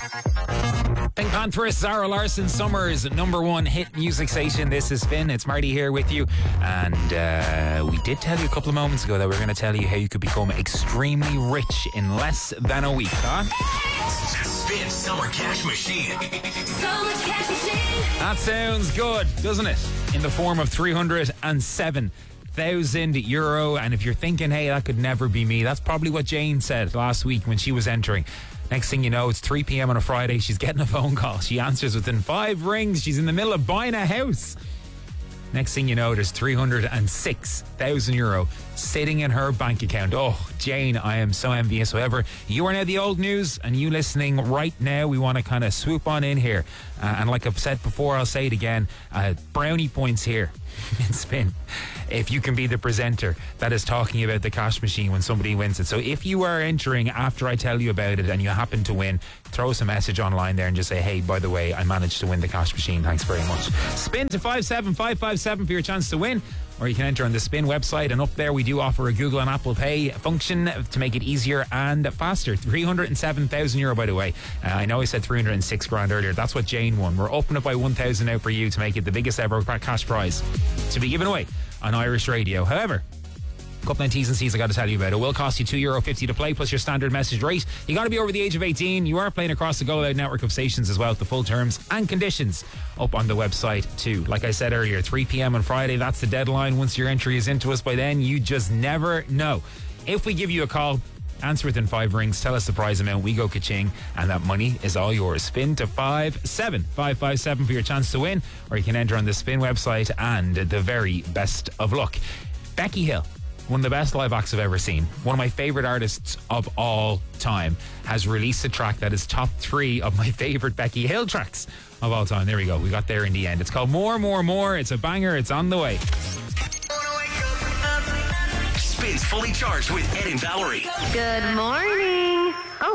Pink Pantheress, Zara Larsson, Summer's #1 hit music station. This is Spin. It's Marty here with you. And we did tell you a couple of moments ago that we're going to tell you how you could become extremely rich in less than a week, huh? Spin Summer Cash Machine. Summer Cash Machine. That sounds good, doesn't it? In the form of €307,000. And if you're thinking, hey, that could never be me, that's probably what Jane said last week when she was entering. Next thing you know, it's 3 p.m. on a Friday. She's getting a phone call. She answers within 5 rings. She's in the middle of buying a house. Next thing you know, there's €306,000 sitting in her bank account. Oh, Jane, I am so envious. However, you are now the old news, and you listening right now, we want to kind of swoop on in here. And like I've said before, I'll say it again, brownie points here in Spin if you can be the presenter that is talking about the cash machine when somebody wins it. So if you are entering after I tell you about it and you happen to win, throw us a message online there and just say, hey, by the way, I managed to win the cash machine. Thanks very much. Spin to 57557 for your chance to win. Or you can enter on the Spin website, and up there we do offer a Google and Apple Pay function to make it easier and faster. €307,000, by the way. I know I said 306 grand earlier. That's what Jane won. We're opening up by 1,000 out for you to make it the biggest ever cash prize to be given away on Irish radio. However, a couple of T's and C's I got to tell you about. It will cost you €2.50 to play plus your standard message rate. You got to be over the age of 18. You are playing across the Go Loud network of stations as well. The full terms and conditions up on the website too. Like I said earlier, 3 p.m. on Friday, that's the deadline. Once your entry is into us by then, you just never know. If we give you a call, answer within 5 rings, tell us the prize amount, we go ka-ching, and that money is all yours. Spin to 57557 for your chance to win, or you can enter on the Spin website. And the very best of luck. Becky Hill, one of the best live acts I've ever seen, one of my favourite artists of all time, has released a track that is top 3 of my favourite Becky Hill tracks of all time. There we go. We got there in the end. It's called More, More, More. It's a banger. It's on the way. Spins Fully Charged with Ed and Valerie. Good morning.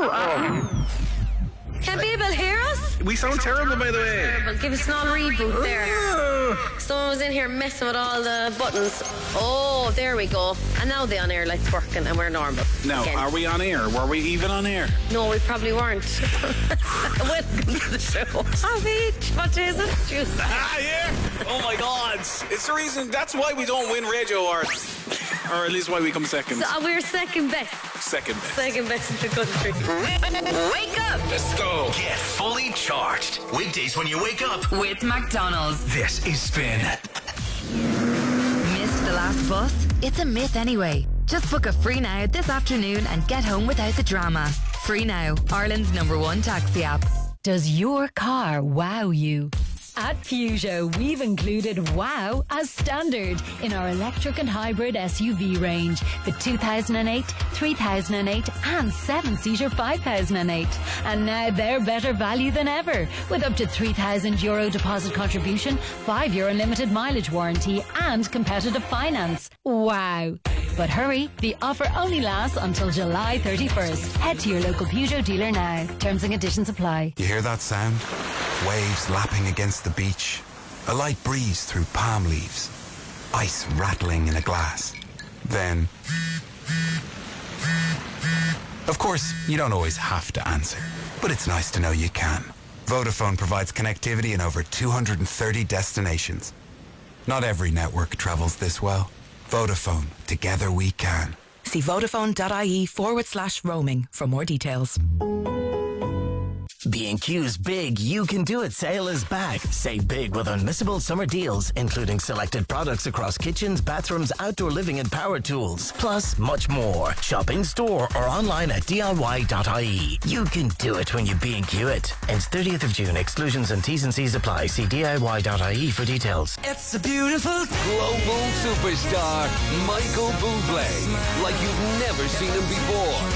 Can people hear us? We sound terrible, by the way. Terrible. Give us an all reboot there. Someone was in here messing with all the buttons. Oh, there we go. And now the on-air light's working and we're normal. Now, again. are we on air? Were we even on air? No, we probably weren't. Welcome to the show. What is it? Juice. Yeah. Oh, my God. It's the reason. That's why we don't win radio awards. Or at least why we come second. So, we're second best. Second best. Second best in the country. Wake up! Let's go. Get fully charged. Weekdays when you wake up with McDonald's. This is Spin. Missed the last bus? It's a myth anyway. Just book a Free Now this afternoon and get home without the drama. Free Now, Ireland's #1 taxi app. Does your car wow you? At Peugeot, we've included wow as standard in our electric and hybrid SUV range. The 2008, 3008 and 7-seater 5008. And now they're better value than ever with up to €3,000 deposit contribution, 5-year unlimited mileage warranty and competitive finance. Wow. But hurry, the offer only lasts until July 31st. Head to your local Peugeot dealer now. Terms and conditions apply. You hear that sound? Waves lapping against the beach. A light breeze through palm leaves. Ice rattling in a glass. Then... Of course, you don't always have to answer. But it's nice to know you can. Vodafone provides connectivity in over 230 destinations. Not every network travels this well. Vodafone. Together we can. See vodafone.ie/roaming for more details. B&Q's Big You Can Do It sale is back. Save big with unmissable summer deals, including selected products across kitchens, bathrooms, outdoor living and power tools. Plus, much more. Shop in store or online at diy.ie. You can do it when you B&Q it. Ends 30th of June. Exclusions and T's and C's apply. See diy.ie for details. It's a beautiful global superstar, Michael Bublé, like you've never seen him before.